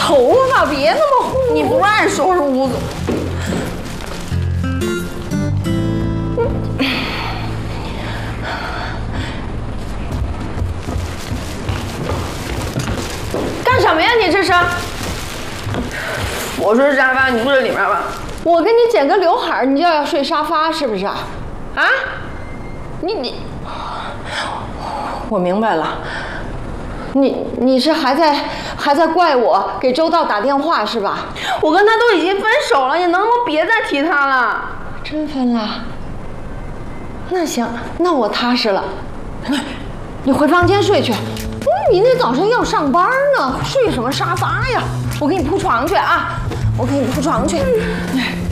头发别那么糊， 你不爱收拾屋子。干什么呀？你这是？我睡沙发，你睡里面吧。 我给你剪个刘海，你就要睡沙发是不是啊？啊？你，我明白了。你是还在怪我给周道打电话是吧？ 我跟他都已经分手了，你能不能别再提他了？ 真分了？那行，那我踏实了。你回房间睡去。明天早上要上班呢，睡什么沙发呀？我给你铺床去啊！我给你铺床去。